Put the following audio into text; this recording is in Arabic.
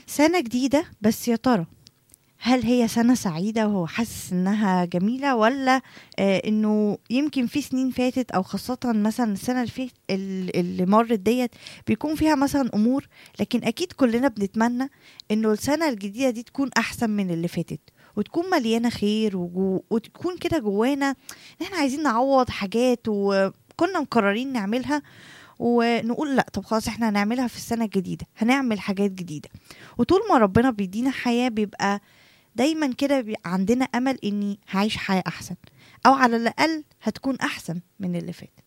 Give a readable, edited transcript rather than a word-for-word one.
سنة جديدة، بس يا ترى هل هي سنة سعيدة وهو حاسس إنها جميلة، ولا إنه يمكن في سنين فاتت، أو خاصةً مثلًا السنة اللي مرّت ديّة بيكون فيها مثلًا أمور، لكن أكيد كلنا بنتمنى إنه السنة الجديدة دي تكون أحسن من اللي فاتت، وتكون مليانة خير وتكون كده جوانا إن إحنا عايزين نعوّض حاجات وكنا مقررين نعملها، ونقول لأ، طب خلاص إحنا هنعملها في السنة الجديدة، هنعمل حاجات جديدة. وطول ما ربنا بيدينا حياة بيبقى دايما كده عندنا أمل إني هعيش حياة أحسن، أو على الأقل هتكون أحسن من اللي فات.